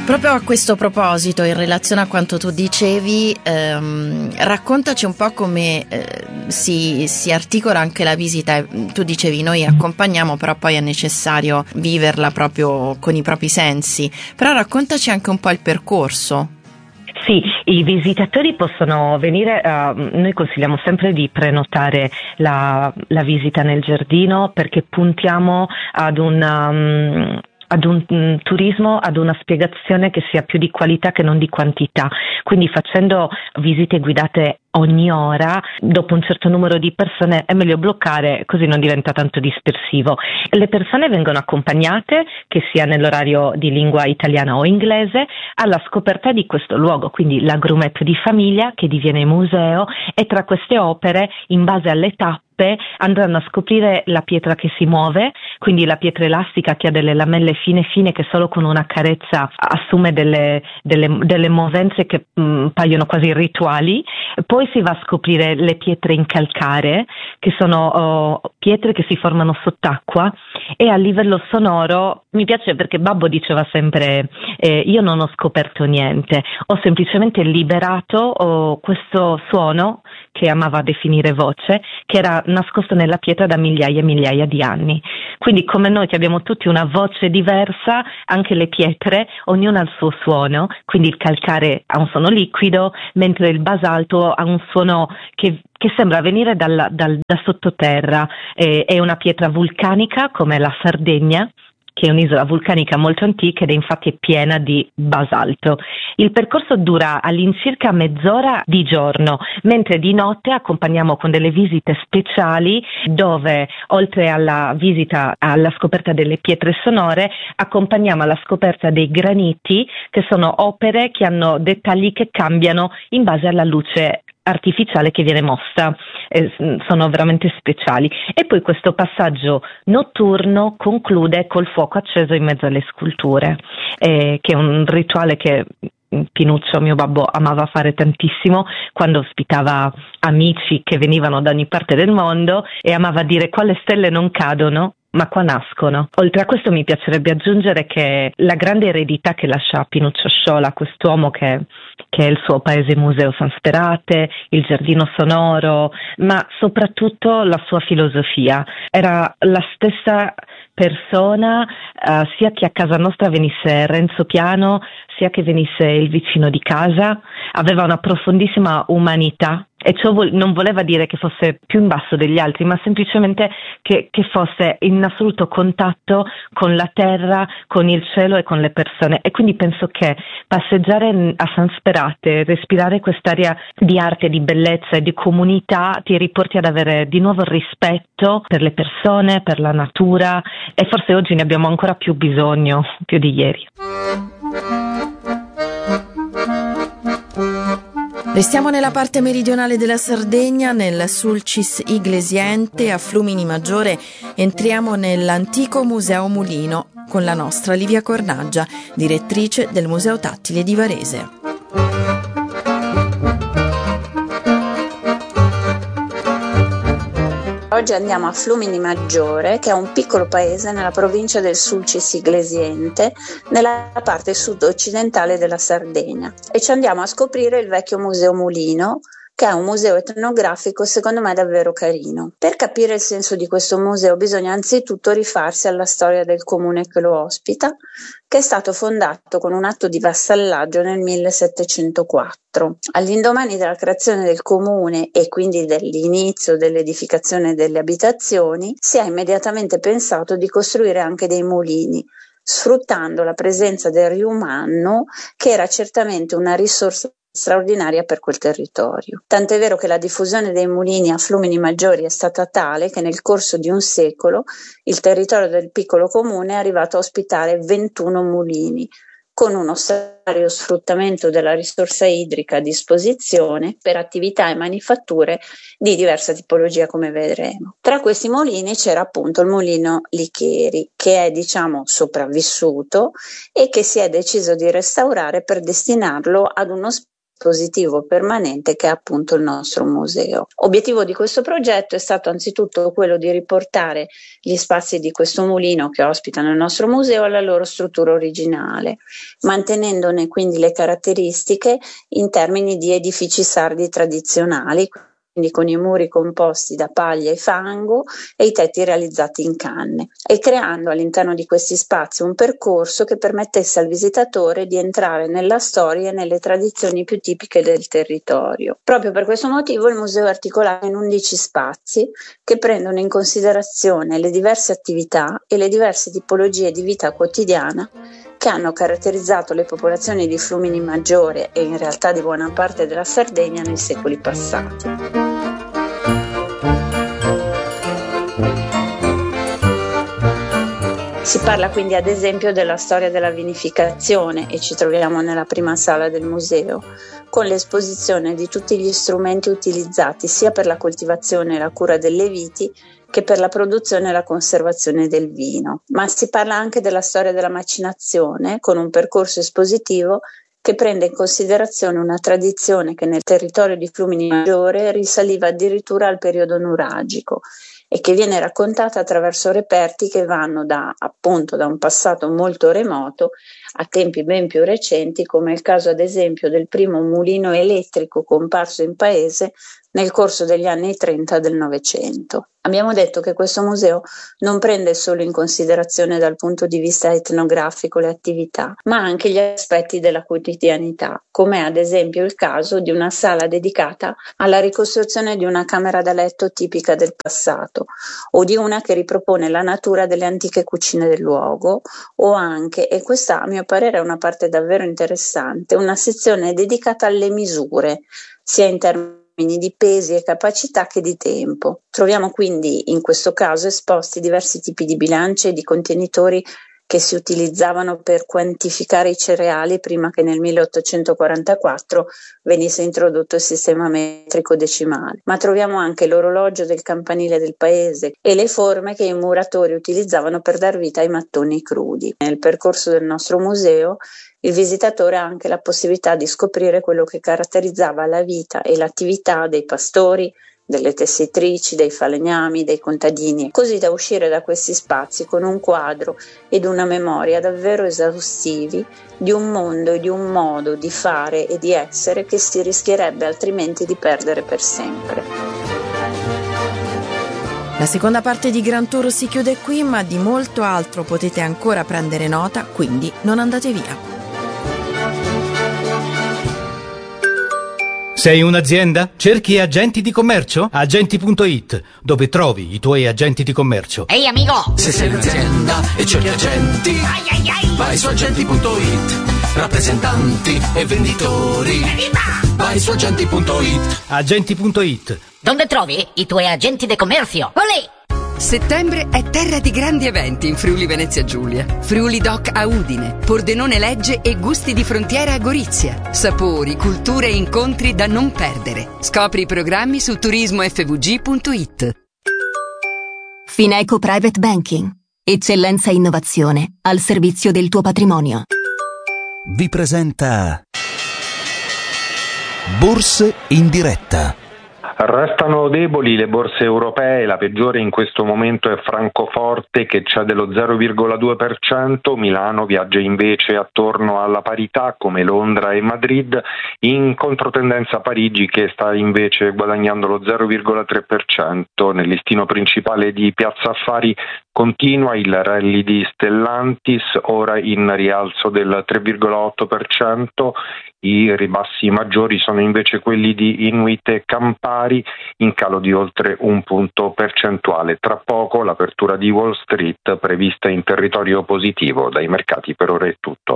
Proprio a questo proposito, in relazione a quanto tu dicevi, raccontaci un po' come si articola anche la visita. Tu dicevi noi accompagniamo, però poi è necessario viverla proprio con i propri sensi. Però raccontaci anche un po' il percorso. Sì, i visitatori possono venire, noi consigliamo sempre di prenotare la visita nel giardino, perché puntiamo ad un turismo, ad una spiegazione che sia più di qualità che non di quantità. Quindi facendo visite guidate ogni ora, dopo un certo numero di persone è meglio bloccare, così non diventa tanto dispersivo. Le persone vengono accompagnate, che sia nell'orario di lingua italiana o inglese, alla scoperta di questo luogo, quindi l'agrumetto di famiglia che diviene museo, e tra queste opere, in base alle tappe, andranno a scoprire la pietra che si muove, quindi la pietra elastica che ha delle lamelle fine che solo con una carezza assume delle movenze che paiono quasi rituali. Poi si va a scoprire le pietre in calcare, che sono pietre che si formano sott'acqua, e a livello sonoro mi piace perché Babbo diceva sempre io non ho scoperto niente, ho semplicemente liberato questo suono che amava definire voce, che era nascosto nella pietra da migliaia e migliaia di anni. Quindi come noi che abbiamo tutti una voce diversa, anche le pietre, ognuna ha il suo suono, quindi il calcare ha un suono liquido, mentre il basalto ha un suono che sembra venire da sottoterra. È una pietra vulcanica come la Sardegna, che è un'isola vulcanica molto antica ed è infatti piena di basalto. Il percorso dura all'incirca mezz'ora di giorno, mentre di notte accompagniamo con delle visite speciali dove, oltre alla visita alla scoperta delle pietre sonore, accompagniamo alla scoperta dei graniti, che sono opere che hanno dettagli che cambiano in base alla luce artificiale che viene mossa, sono veramente speciali. E poi questo passaggio notturno conclude col fuoco acceso in mezzo alle sculture, che è un rituale che Pinuccio, mio babbo, amava fare tantissimo quando ospitava amici che venivano da ogni parte del mondo, e amava dire: quale stelle non cadono ma qua nascono. Oltre a questo mi piacerebbe aggiungere che la grande eredità che lascia Pinuccio Sciola, quest'uomo che è il suo paese museo San Sperate, il giardino sonoro, ma soprattutto la sua filosofia. Era la stessa persona, sia che a casa nostra venisse Renzo Piano, sia che venisse il vicino di casa. Aveva una profondissima umanità, e ciò non voleva dire che fosse più in basso degli altri, ma semplicemente che fosse in assoluto contatto con la terra, con il cielo e con le persone. E quindi penso che passeggiare a San Sperate, respirare quest'aria di arte, di bellezza e di comunità ti riporti ad avere di nuovo rispetto per le persone, per la natura, e forse oggi ne abbiamo ancora più bisogno, più di ieri. Restiamo nella parte meridionale della Sardegna, nel Sulcis Iglesiente a Flumini Maggiore. Entriamo nell'antico Museo Mulino con la nostra Livia Cornaggia, direttrice del Museo Tattile di Varese. Oggi andiamo a Flumini Maggiore, che è un piccolo paese nella provincia del Sulcis Iglesiente, nella parte sud-occidentale della Sardegna, e ci andiamo a scoprire il vecchio Museo Mulino, che è un museo etnografico secondo me davvero carino. Per capire il senso di questo museo bisogna anzitutto rifarsi alla storia del comune che lo ospita, che è stato fondato con un atto di vassallaggio nel 1704. All'indomani della creazione del comune e quindi dell'inizio dell'edificazione delle abitazioni, si è immediatamente pensato di costruire anche dei mulini, sfruttando la presenza del Riumanno, che era certamente una risorsa straordinaria per quel territorio. Tant'è vero che la diffusione dei mulini a Flumini Maggiori è stata tale che nel corso di un secolo il territorio del piccolo comune è arrivato a ospitare 21 mulini, con uno straordinario sfruttamento della risorsa idrica a disposizione per attività e manifatture di diversa tipologia, come vedremo. Tra questi mulini c'era appunto il mulino Licheri, che è sopravvissuto e che si è deciso di restaurare per destinarlo ad uno dispositivo permanente che è appunto il nostro museo. Obiettivo di questo progetto è stato anzitutto quello di riportare gli spazi di questo mulino che ospitano il nostro museo alla loro struttura originale, mantenendone quindi le caratteristiche in termini di edifici sardi tradizionali, quindi con i muri composti da paglia e fango e i tetti realizzati in canne, e creando all'interno di questi spazi un percorso che permettesse al visitatore di entrare nella storia e nelle tradizioni più tipiche del territorio. Proprio per questo motivo il museo è articolato in 11 spazi che prendono in considerazione le diverse attività e le diverse tipologie di vita quotidiana che hanno caratterizzato le popolazioni di Flumini Maggiore e in realtà di buona parte della Sardegna nei secoli passati. Si parla quindi ad esempio della storia della vinificazione e ci troviamo nella prima sala del museo con l'esposizione di tutti gli strumenti utilizzati sia per la coltivazione e la cura delle viti che per la produzione e la conservazione del vino. Ma si parla anche della storia della macinazione con un percorso espositivo che prende in considerazione una tradizione che nel territorio di Flumini Maggiore risaliva addirittura al periodo nuragico e che viene raccontata attraverso reperti che vanno da un passato molto remoto a tempi ben più recenti, come il caso ad esempio del primo mulino elettrico comparso in paese nel corso degli anni 30 del Novecento. Abbiamo detto che questo museo non prende solo in considerazione dal punto di vista etnografico le attività, ma anche gli aspetti della quotidianità, come ad esempio il caso di una sala dedicata alla ricostruzione di una camera da letto tipica del passato, o di una che ripropone la natura delle antiche cucine del luogo, o anche, e questa a mio parere è una parte davvero interessante, una sezione dedicata alle misure, sia in termini di pesi e capacità che di tempo. Troviamo quindi in questo caso esposti diversi tipi di bilanci e di contenitori che si utilizzavano per quantificare i cereali prima che nel 1844 venisse introdotto il sistema metrico decimale. Ma troviamo anche l'orologio del campanile del paese e le forme che i muratori utilizzavano per dar vita ai mattoni crudi. Nel percorso del nostro museo il visitatore ha anche la possibilità di scoprire quello che caratterizzava la vita e l'attività dei pastori, delle tessitrici, dei falegnami, dei contadini, così da uscire da questi spazi con un quadro ed una memoria davvero esaustivi di un mondo e di un modo di fare e di essere che si rischierebbe altrimenti di perdere per sempre. La seconda parte di Grand Tour si chiude qui, ma di molto altro potete ancora prendere nota, quindi non andate via. Sei un'azienda? Cerchi agenti di commercio? Agenti.it, dove trovi i tuoi agenti di commercio. Ehi amico! Se sei un'azienda e cerchi agenti, vai su agenti.it. Rappresentanti e venditori, vai su agenti.it. Agenti.it. Dove trovi i tuoi agenti di commercio? Olè! Settembre è terra di grandi eventi in Friuli Venezia Giulia. Friuli Doc a Udine, Pordenone Legge e Gusti di Frontiera a Gorizia. Sapori, culture e incontri da non perdere. Scopri i programmi su turismofvg.it. Fineco Private Banking. Eccellenza e innovazione al servizio del tuo patrimonio. Vi presenta Borse in diretta. Restano deboli le borse europee, la peggiore in questo momento è Francoforte che cede lo 0,2%, Milano viaggia invece attorno alla parità come Londra e Madrid, in controtendenza Parigi che sta invece guadagnando lo 0,3%, nel listino principale di Piazza Affari continua il rally di Stellantis, ora in rialzo del 3,8%, i ribassi maggiori sono invece quelli di Inuit e Campari, in calo di oltre un punto percentuale. Tra poco l'apertura di Wall Street prevista in territorio positivo. Dai mercati per ora è tutto.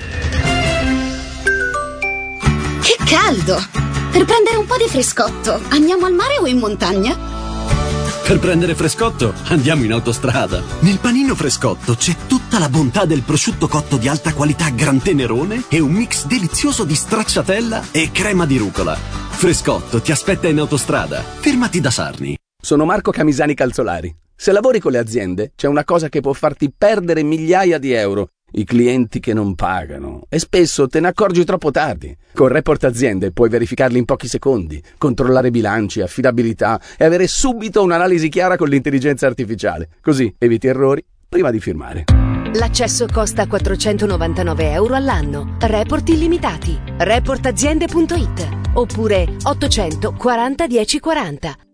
Che caldo! Per prendere un po' di frescotto, andiamo al mare o in montagna? Per prendere frescotto, andiamo in autostrada. Nel panino Frescotto c'è tutta la bontà del prosciutto cotto di alta qualità Gran Tenerone e un mix delizioso di stracciatella e crema di rucola. Frescotto ti aspetta in autostrada. Fermati da Sarni. Sono Marco Camisani Calzolari. Se lavori con le aziende, c'è una cosa che può farti perdere migliaia di euro i clienti che non pagano, e spesso te ne accorgi troppo tardi. Con Report Aziende puoi verificarli in pochi secondi, controllare bilanci, affidabilità e avere subito un'analisi chiara con l'intelligenza artificiale. Così eviti errori prima di firmare. L'accesso costa €499 all'anno. Report illimitati. Reportaziende.it oppure 800 40 10 40.